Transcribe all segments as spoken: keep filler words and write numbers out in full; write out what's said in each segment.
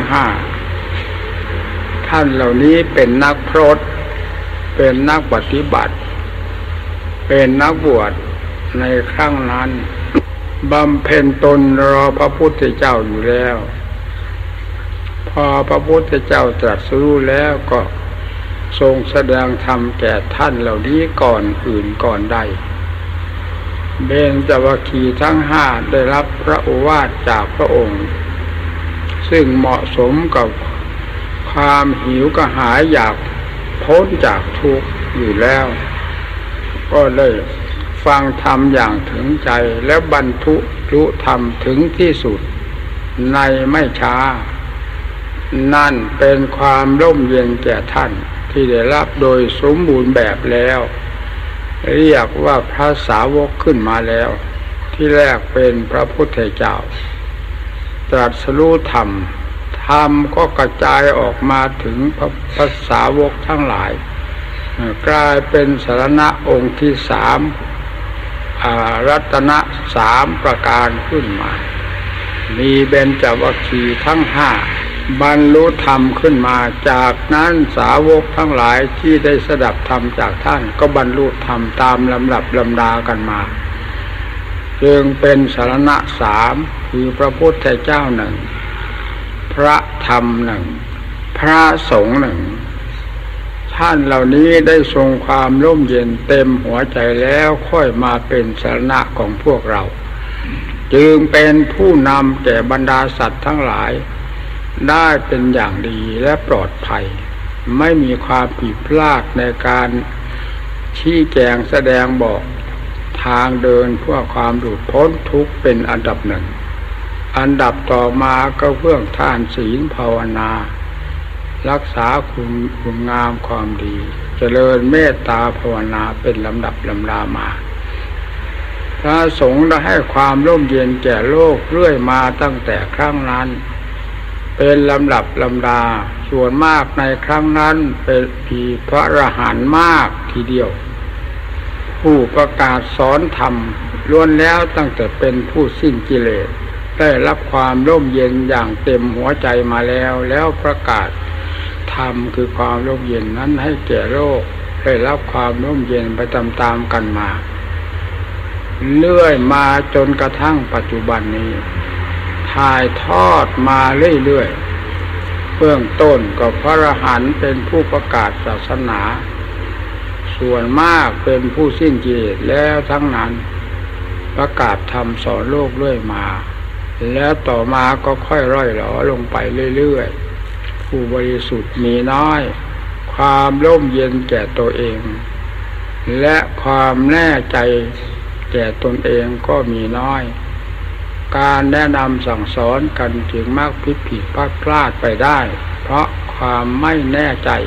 ห้าท่านเหล่านี้เป็นนักพรตเป็นนักปฏิบัติเป็นนักบวชในครั้งนั้นบำเพ็ญตนรอพระพุทธเจ้าอยู่แล้วพอพระพุทธเจ้าตรัสรู้แล้วก็ทรงแสดงธรรมแก่ท่านเหล่านี้ก่อนอื่นก่อนใดเบญจวัคคีย์ทั้งห้าได้รับพระโอวาทจากพระองค์ซึ่งเหมาะสมกับความหิวกระหายอยากพ้นจากทุกข์อยู่แล้วก็เลยฟังธรรมอย่างถึงใจและบรรลุรู้ธรรมถึงที่สุดในไม่ช้านั่นเป็นความร่มเย็นแก่ท่านที่ได้รับโดยสมบูรณ์แบบแล้วเรียกว่าพระสาวกขึ้นมาแล้วที่แรกเป็นพระพุทธเจ้าตรัสรู้ธรรมธรรมก็กระจายออกมาถึงพระพระสาวกทั้งหลายกลายเป็นสรณะองค์ที่สามรัตนะสามประการขึ้นมามีเบญจวัคคีย์ทั้งห้าบรรลุธรรมขึ้นมาจากนั้นสาวกทั้งหลายที่ได้สดับธรรมจากท่านก็บรรลุธรรมตามลำดับลำดากันมาจึงเป็นสรณะสามคือพระพุทธเจ้าหนึ่งพระธรรมหนึ่งพระสงฆ์หนึ่งท่านเหล่านี้ได้ทรงความร่มเย็นเต็มหัวใจแล้วค่อยมาเป็นสรณะของพวกเราจึงเป็นผู้นำแก่บรรดาสัตว์ทั้งหลายได้เป็นอย่างดีและปลอดภัยไม่มีความผิดพลาดในการชี้แจงแสดงบอกทางเดินเพื่อความหลุดพ้นทุกข์เป็นอันดับหนึ่งอันดับต่อมาก็เพื่อทานศีลภาวนารักษาคุณคุณงามความดีเจริญเมตตาภาวนาเป็นลำดับลำดามาพระสงฆ์ได้ให้ความร่มเย็นแก่โลกเรื่อยมาตั้งแต่ครั้งนั้นเป็นลำดับลำดาส่วนมากในครั้งนั้นเป็นผีพระอรหันต์มากทีเดียวผู้ประกาศสอนธรรมล้วนแล้วตั้งแต่เป็นผู้สิ้นกิเลสได้รับความร่มเย็นอย่างเต็มหัวใจมาแล้วแล้วประกาศธรรมคือความร่มเย็นนั้นให้แก่โลกได้รับความร่มเย็นไปตามๆกันมาเรื่อยมาจนกระทั่งปัจจุบันนี้ถ่ายทอดมาเรื่อยๆเบื้องต้นก็พระอรหันต์เป็นผู้ประกาศศาสนาส่วนมากเป็นผู้สิ้นกิเลสแล้วทั้งนั้นประกาศธรรมสอนโลกเรื่อยมาแล้วต่อมาก็ค่อยร่อยหรอลงไปเรื่อยๆผู้บริสุทธิ์มีน้อยความร่มเย็นแก่ตัวเองและความแน่ใจแก่ตนเองก็มีน้อยการแนะนำสั่งสอนกันจึงมักผิดผิดพลาดพลาดไปได้เพราะความไม่แน่ใจ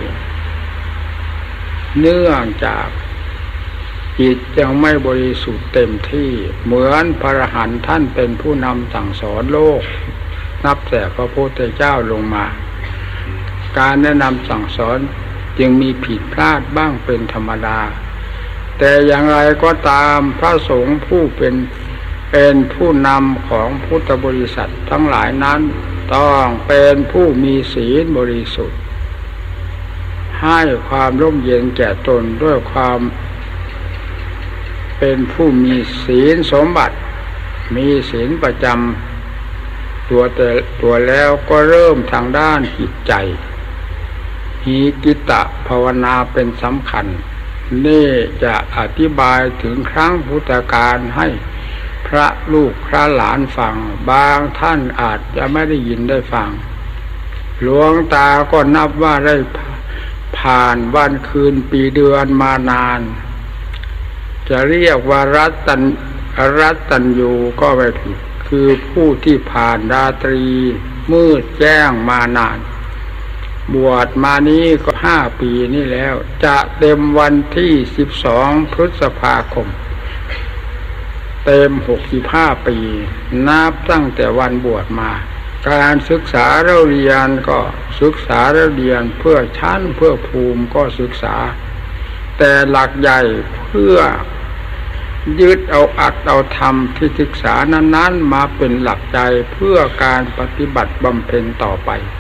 เนื่องจากจิตยังไม่บริสุทธิ์เต็มที่เหมือนพระอรหันต์ท่านเป็นผู้นำสั่งสอนโลกนับแต่พระพุทธเจ้าลงมาการแนะนำสั่งสอนจึงมีผิดพลาดบ้างเป็นธรรมดาแต่อย่างไรก็ตามพระสงฆ์ผู้เป็นเป็นผู้นำของพุทธบริษัททั้งหลายนั้นต้องเป็นผู้มีศีลบริสุทธิ์ให้ความร่มเย็นแก่ตนด้วยความเป็นผู้มีศีลสมบัติมีศีลประจำตัวแต่ตัวแล้วก็เริ่มทางด้านจิตใจหีกิตะภาวนาเป็นสำคัญนี่จะอธิบายถึงครั้งพุทธกาลให้พระลูกพระหลานฟังบางท่านอาจจะไม่ได้ยินได้ฟังหลวงตาก็นับว่าได้ผ่านวันคืนปีเดือนมานานจะเรียกว่ารัตตัญรัตตัญญูก็ไม่ผิดคือผู้ที่ผ่านราตรีมืดแจ้งมานานบวชมานี้ก็ห้าปีนี่แล้วจะเต็มวันที่สิบสองพฤษภาคมเต็มหกสิบห้าปีนับตั้งแต่วันบวชมาการศึกษาเราเรียนก็ศึกษาเราเรียนเพื่อชั้นเพื่อภูมิก็ศึกษาแต่หลักใหญ่เพื่อยึดเอาอัตเอาธรรมที่ศึกษานั้นๆมาเป็นหลักใจเพื่อการปฏิบัติบำเพ็ญต่อไป